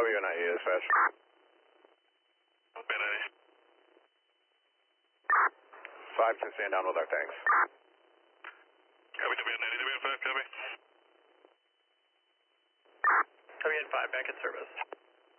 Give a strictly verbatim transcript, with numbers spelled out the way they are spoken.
W ninety dispatch. B ninety. five can stand down with our tanks. Copy W ninety, W five, copy. W five, back in service.